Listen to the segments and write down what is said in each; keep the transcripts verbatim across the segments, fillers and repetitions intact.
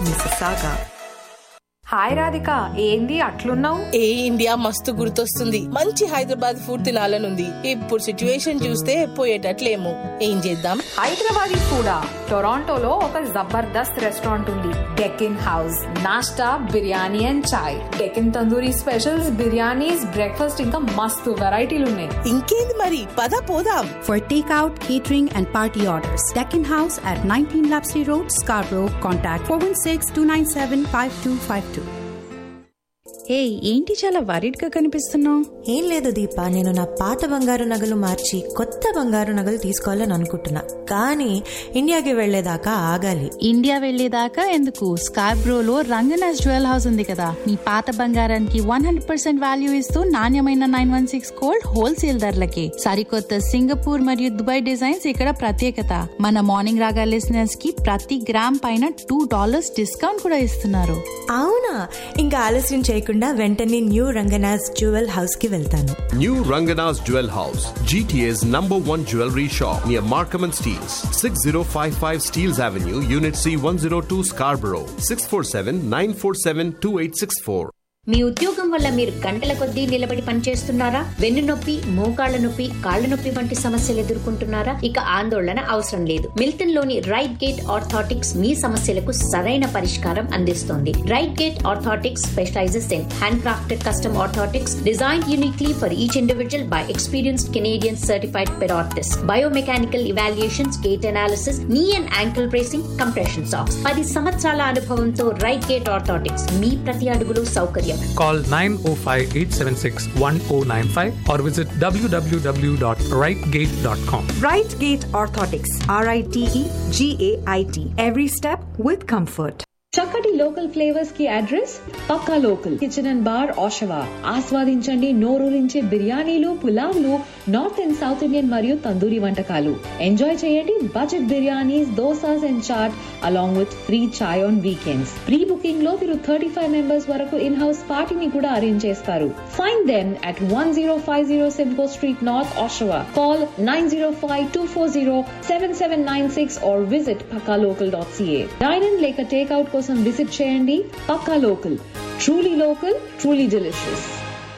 Mississauga. Hi Radhika, ఏంది అట్లున్నావు? ఏ India మస్తు గుర్తొస్తుంది. మంచి హైదరాబాద్ ఫుడ్ తినాలనుంది. ఇప్పుడు సిచ్యువేషన్ చూస్తే పోయేటట్లేము. ఏం చేద్దాం? హైదరాబాదీ ఫుడా? టొరాంటోలో ఒక జబర్దస్త్ రెస్టారెంట్ ఉంది, డెకిన్ house. నాస్టా, biryani and chai. డెకిన్ tandoori specials, biryanis, breakfast, ఇంకా మస్తు వెరైటీలు ఉన్నాయి. ఇంకేంది మరి, పద పోదాం. For takeout, catering and party orders, Deccan House at nineteen Lapsley Road, Scarborough. Contact four one six, two nine seven, five two five two. హే, ఏంటి చాలా వరీడ్ గా కనిపిస్తున్నావు? ఏం లేదు దీపా, నేను నా పాత బంగారు నగలు మార్చి కొత్త బంగారు నగలు తీసుకోవాలని అనుకుంటున్నా. కానీ ఇండియాకి వెళ్లేదాకా ఆగాలి. ఇండియా వెళ్లేదాకా ఎందుకు? స్కార్బ్రోలో రంగనాథ్ జ్యువెల్ హౌస్ ఉంది కదా. మీ పాత బంగారానికి వన్ హండ్రెడ్ పర్సెంట్ వాల్యూ ఇస్తూ నాణ్యమైన nine one six gold wholesale ధరలకి. సరికొత్త సింగపూర్ మరియు దుబాయ్ డిజైన్స్ ఇక్కడ ప్రత్యేకత. మన మార్నింగ్ రాగా లిసనర్స్ కి ప్రతి గ్రామ్ పైన టూ డాలర్స్ డిస్కౌంట్ కూడా ఇస్తున్నారు. అవునా? ఇంకా ఆలస్యం చేయకుండా వెంటనే న్యూ రంగనాథ్ జ్యువెల్ హౌస్ కి వెళ్తాను. New Ranganath jewel house, G T A's number one jewelry shop near Markham and Steeles, six oh five five Steeles Avenue, Unit C one oh two, Scarborough, six four seven, nine four seven, two eight six four. మీ ఉద్యోగం వల్ల మీరు గంటల కొద్దీ నిలబడి పనిచేస్తున్నారా? వెన్ను నొప్పి, మోకాళ్ల నొప్పి, కాళ్ల నొప్పి వంటి సమస్యలు ఎదుర్కొంటున్నారా? ఇక ఆందోళన అవసరం లేదు. మిల్టన్ లోని రైట్ గేట్ ఆర్థోటిక్స్ మీ సమస్యలకు సరైన పరిష్కారం అందిస్తోంది. Right gate orthotics specialises in hand crafted custom orthotics designed uniquely for each individual by experienced Canadian certified పెరాటిస్ట్. Biomechanical evaluations, gate analysis, నీ and ankle bracing, compression socks. పది సంవత్సరాల అనుభవంతో right gate orthotics మీ ప్రతి అడుగులో సౌకర్యం. Call nine oh five, eight seven six, one oh nine five or visit w w w dot right gate dot com. Right Gate Orthotics, R I T E G A I T. Every step with comfort. చక్కటి local flavours కి address Pakka local kitchen and bar ఓషవా. ఆస్వాదించండి నోరూరించే బిర్యానీలు, పులావ్లు, north and south Indian మరియు తందూరి వంటకాలు. Enjoy చేయండి budget biryanis, dosas and chat along with free chai on weekends. Pre booking లో మీరు thirty five members వరకు ఇన్ హౌస్ పార్టీని కూడా అరేంజ్ చేస్తారు. Find them at one zero five zero Simcoe Street North, Oshawa. Call nine oh five, two four zero, seven seven nine six or visit pakka local dot c a. Dine in లేక take out కోసం visit చేయండి. పక్కా local, truly local, truly delicious.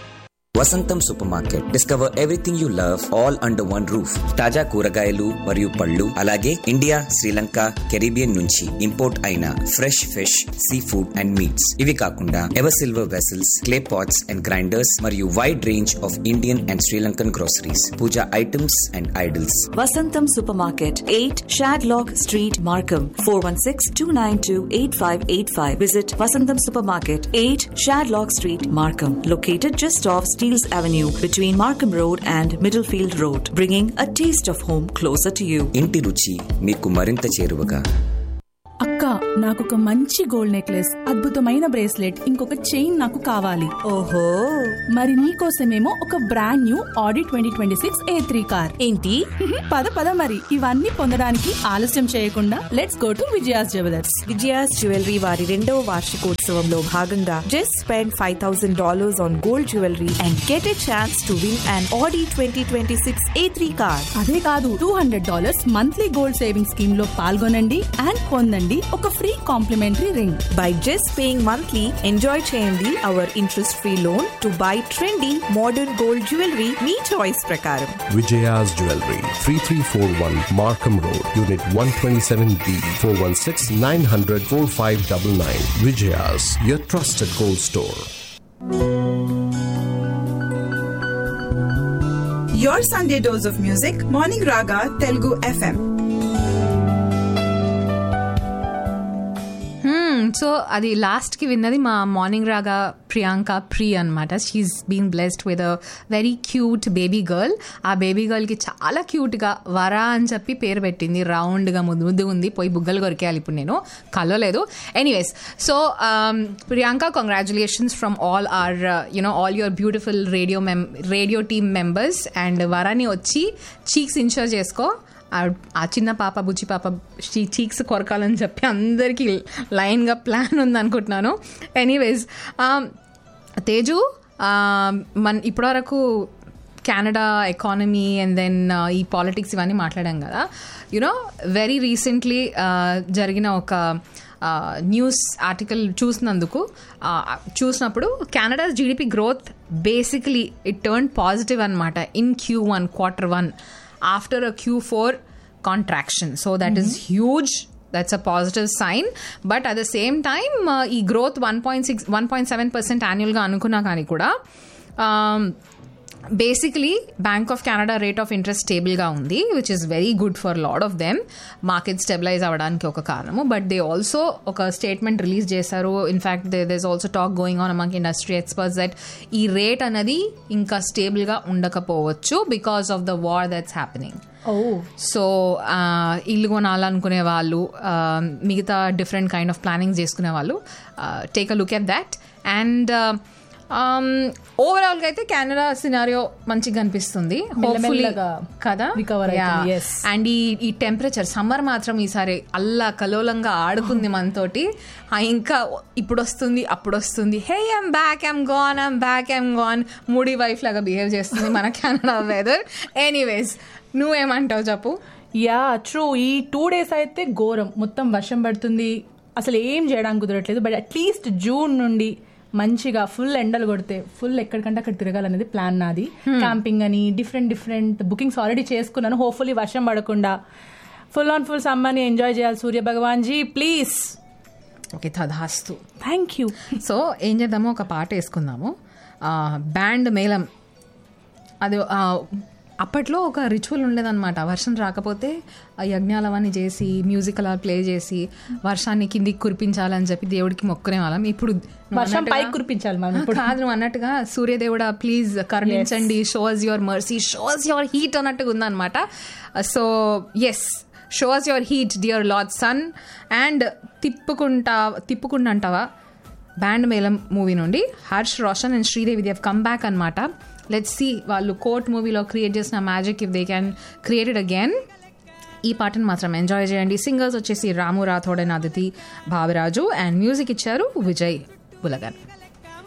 వసంతం super market. Discover everything you love all under one roof. తాజా కూరగాయలు మరియు పళ్ళు, అలాగే India, Sri Lanka, Caribbean నుంచి ఇంపోర్ట్ అయిన fresh fish, sea food and meets. ఇవి కాకుండా ever silver vessels, clay pots and grinders మరియు wide range of Indian and Sri Lankan groceries, Pooja items and idols. వసంతం super market, eight Shadlock Street, Markham, four one six, two nine two, eight five eight five. Visit Vasantham Supermarket, eight Shadlock Street, Markham, located just off Steeles Avenue between Markham Road and Middlefield Road, bringing a taste of home closer to you. ఇంటి రుచి మీకు మరింత చేరువగా. అక్క, నాకు ఒక మంచి gold necklace, అద్భుతమైన bracelet, ఇంకొక చైన్ నాకు కావాలి. ఓహో, మరి నీకోసమేమో ఒక brand new Audi twenty twenty six ఏ త్రీ కార్. ఏంటి? పద పద మరి ఇవన్నీ పొందడానికి ఆలస్యం చేయకుండా let's go to Vijaya's jewellers. Vijaya's jewellery వారి రెండవ వార్షికోత్సవంలో భాగంగా just spend five thousand dollars on gold jewellery and get a chance to win an Audi twenty twenty six A three car. అదే కాదు, two hundred dollars monthly gold saving scheme లో పాల్గొనండి and పొందండి ఒక free complementary ring. By just paying monthly enjoy చేయండి our interest free loan to buy trendy modern gold jewellery me choice ప్రకారం. Vijaya's Jewelry, three three four one Markham Road, Unit one twenty-seven B, four one six, nine hundred, four five nine nine. Vijaya's, your trusted gold store. Your Sunday dose of music, Morning Raga Telugu F M. So అది లాస్ట్కి విన్నది మా morning రాగా Priyanka pre అనమాట. She's been blessed with a very cute baby girl. ఆ baby గర్ల్కి చాలా క్యూట్గా వరా అని చెప్పి పేరు పెట్టింది. రౌండ్గా ముద్దు ముద్దు ఉంది. పోయి బుగ్గలు కొరికేయాలి ఇప్పుడు, నేను కలవలేదు. Anyways, so Priyanka, congratulations from all are you know all your beautiful radio మెం రేడియో టీమ్ మెంబర్స్. అండ్ వరాని వచ్చి చీక్స్ ఇన్షూర్ చేసుకో. ఆ చిన్న పాప, బుజ్జి పాప చీక్స్ కొరకాలని చెప్పి అందరికీ లైన్గా ప్లాన్ ఉందనుకుంటున్నాను. ఎనీవేస్, తేజు, మన ఇప్పటివరకు కెనడా ఎకానమీ అండ్ దెన్ ఈ పాలిటిక్స్ ఇవన్నీ మాట్లాడాం కదా. యునో వెరీ రీసెంట్లీ జరిగిన ఒక న్యూస్ ఆర్టికల్ చూసినందుకు చూసినప్పుడు Canada's GDP growth basically it turn positive అనమాట in Q one quarter one after a queue four contraction. So that is huge. That's a positive sign. But at the same time, uh, ee growth one point six, one point seven percent annual ga anukunna kani kuda um, basically Bank of Canada rate of interest stable ga undi, which is very good for a lot of them. Market stabilize avadaniki oka karanamu. But they also oka statement release chesaru. In fact, there, there's also talk going on among industry experts that ee rate anadi inka stable ga undakapovachu because of the war that's happening. So ఇల్లు కొనాలనుకునే వాళ్ళు, మిగతా different kind of planning చేసుకునే వాళ్ళు take a look at that. And ఓవరాల్గా అయితే Canada scenario మంచిగా అనిపిస్తుంది కదా. అండ్ ఈ ఈ టెంపరేచర్ సమ్మర్ మాత్రం ఈసారి అల్లా కలోలంగా ఆడుకుంది మనతోటి. ఇంకా ఇప్పుడు వస్తుంది అప్పుడు వస్తుంది, hey I'm back I'm gone I'm back I'm gone moody wife లాగా బిహేవ్ చేస్తుంది మన కెనడా వెదర్. ఎనీవేస్, నువ్వేమంటావు చెప్పు. Yeah true. ఈ టూ డేస్ అయితే ఘోరం, మొత్తం వర్షం పడుతుంది, అసలు ఏం చేయడానికి కుదరట్లేదు. బట్ అట్లీస్ట్ జూన్ నుండి మంచిగా ఫుల్ ఎండలు కొడితే ఫుల్ ఎక్కడికంటే అక్కడ తిరగాలనేది ప్లాన్ నాది. క్యాంపింగ్ అని డిఫరెంట్ డిఫరెంట్ బుకింగ్స్ ఆల్రెడీ చేసుకున్నాను. హోప్ఫుల్లీ వర్షం పడకుండా ఫుల్ ఆన్ ఫుల్ సమ్మర్ని ఎంజాయ్ చేయాలి సూర్య భగవాన్ జీ, ప్లీజ్. ఓకే, తదాస్తు. Thank you. సో ఏం చేద్దాము, ఒక పాట వేసుకుందాము. బ్యాండ్ మేళం, అది అప్పట్లో ఒక రిచువల్ ఉండేదన్నమాట. వర్షం రాకపోతే యజ్ఞాలు అవన్నీ చేసి మ్యూజిక్ అలా ప్లే చేసి వర్షాన్ని కిందికి కురిపించాలని చెప్పి దేవుడికి మొక్కునే వాళ్ళం. ఇప్పుడు వర్షం పైకి కురిపించాలి మనం. కాదు, నువ్వు అన్నట్టుగా సూర్యదేవుడా please కరుణించండి, shows your mercy, shows your heat అన్నట్టుగా ఉందన్నమాట. So yes, shows your heat dear lord sun. And తిప్పుకుంటా తిప్పుకుంటా అంటావా బ్యాండ్ మేళం మూవీ నుండి Harsh Roshan and Sridevi they have come back అనమాట. లెట్స్ సీ వాళ్ళు కోర్ట్ మూవీలో క్రియేట్ చేసిన magic if they can create it again. ఈ పాటను మాత్రం ఎంజాయ్ చేయండి. సింగర్స్ వచ్చేసి రాము Rathod and Aditi Bhavaraju, and music ఇచ్చారు విజయ్ బులగన్.